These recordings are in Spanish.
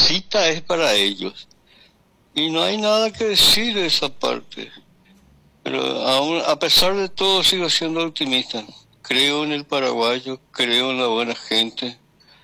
cita es para ellos. Y no hay nada que decir de esa parte. Pero aún, a pesar de todo, sigo siendo optimista. Creo en el paraguayo, creo en la buena gente.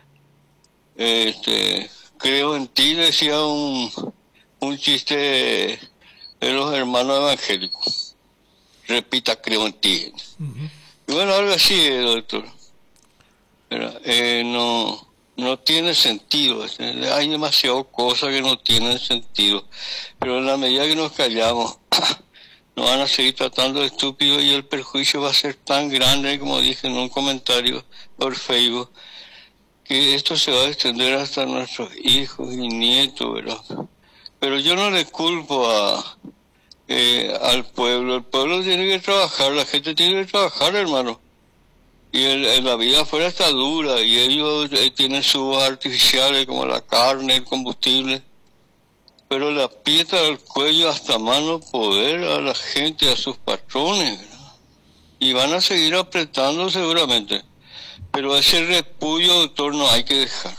Creo en ti, decía un chiste de los hermanos evangélicos. Repita, creo en ti. Uh-huh. Y bueno, algo así, doctor. Pero, no tiene sentido. Hay demasiadas cosas que no tienen sentido. Pero en la medida que nos callamos, nos van a seguir tratando de estúpidos y el perjuicio va a ser tan grande, como dije en un comentario por Facebook, que esto se va a extender hasta nuestros hijos y nietos, ¿verdad? Pero yo no le culpo al pueblo. El pueblo tiene que trabajar, la gente tiene que trabajar, hermano. Y la vida afuera está dura y ellos tienen sus artificiales como la carne, el combustible. Pero le aprieta al cuello hasta mano poder a la gente, a sus patrones, ¿verdad? Y van a seguir apretando seguramente. Pero ese repudio, doctor, no hay que dejar.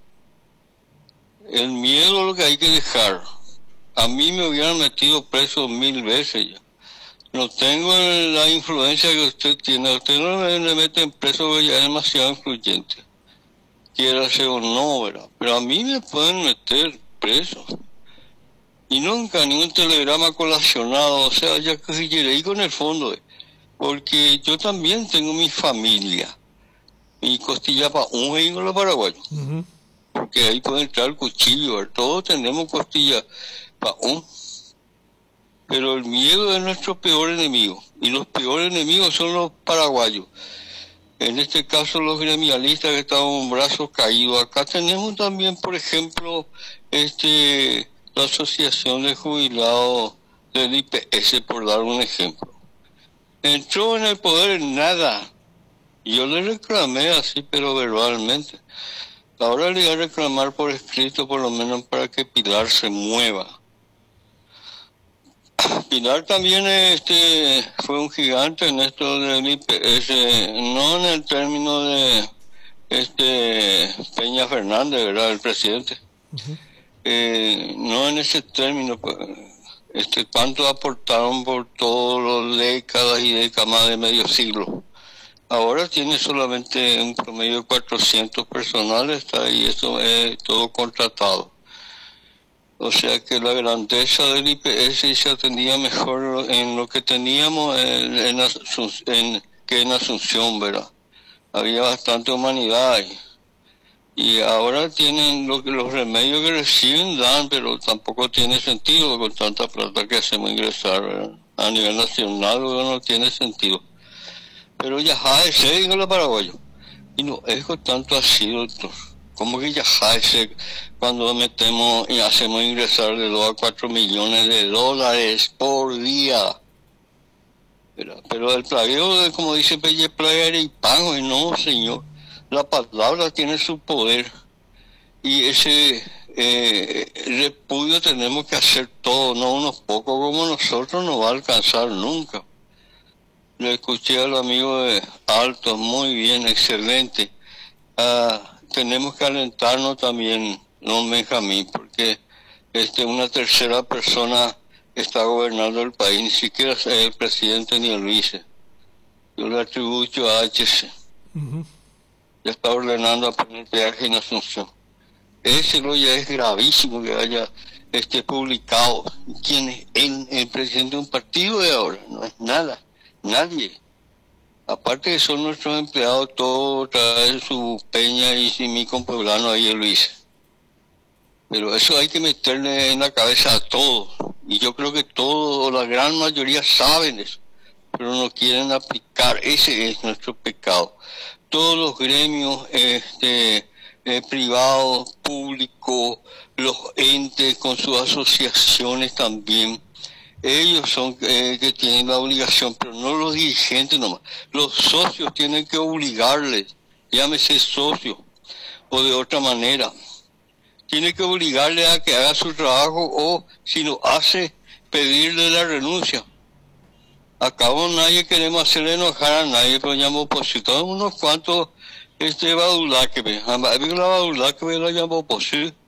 El miedo es lo que hay que dejar. A mí me hubieran metido preso 1000 veces ya. No tengo la influencia que usted tiene. Usted no me mete preso porque ya es demasiado influyente. Quiera ser o no, ¿verdad? Pero a mí me pueden meter preso. Y nunca ni un telegrama colacionado, o sea, ya que y con el fondo, porque yo también tengo mi familia, mi costilla para un y con los paraguayos, uh-huh. Porque ahí puede entrar el cuchillo, ¿verdad? Todos tenemos costilla para un, pero el miedo es nuestro peor enemigo, y los peores enemigos son los paraguayos, en este caso los gremialistas que están con brazos caídos. Acá tenemos también, por ejemplo, la Asociación de Jubilados del IPS, por dar un ejemplo. Entró en el poder nada. Yo le reclamé así, pero verbalmente. Ahora le voy a reclamar por escrito, por lo menos para que Pilar se mueva. Pilar también fue un gigante en esto del IPS, no en el término de Peña Fernández, ¿verdad? El presidente. Uh-huh. No en ese término, cuánto aportaron por todas las décadas y décadas, más de medio siglo. Ahora tiene solamente un promedio de 400 personales, está ahí, eso es todo contratado. O sea que la grandeza del IPS se atendía mejor en lo que teníamos que en Asunción, ¿verdad? Había bastante humanidad ahí. Y ahora tienen los remedios que reciben, dan, pero tampoco tiene sentido con tanta plata que hacemos ingresar, ¿verdad? A nivel nacional no tiene sentido. Pero ya se digo los paraguayos. Y no es con tanto así, doctor. ¿Cómo que ya cuando metemos y hacemos ingresar de 2 a 4 millones de dólares por día? Pero el plagueo, como dice Pelle Plaga, y pago, y no, señor. La palabra tiene su poder y ese repudio tenemos que hacer todo, no unos pocos como nosotros, no va a alcanzar nunca. Le escuché al amigo de Altos, muy bien, excelente. Tenemos que alentarnos también, don Benjamín, porque una tercera persona está gobernando el país, ni siquiera es el presidente ni el vice. Yo le atribuyo a HC. Uh-huh. Ya está ordenando a poner peaje en Asunción. Ese ya es gravísimo que haya publicado. ¿Quién es el presidente de un partido de ahora? No es nada, nadie. Aparte que son nuestros empleados, todos traen su peña y mi compueblano ahí el Luis. Pero eso hay que meterle en la cabeza a todos. Y yo creo que todos, la gran mayoría saben eso, pero no quieren aplicar. Ese es nuestro pecado. Todos los gremios privados, públicos, los entes con sus asociaciones también, ellos son que tienen la obligación, pero no los dirigentes nomás. Los socios tienen que obligarles, llámese socio, o de otra manera. Tiene que obligarle a que haga su trabajo, o si no hace, pedirle la renuncia. Acabo nadie queremos hacerle enojar a nadie, pero llamo opositor. Unos cuantos badulaque, la badulaque la llamo opositor.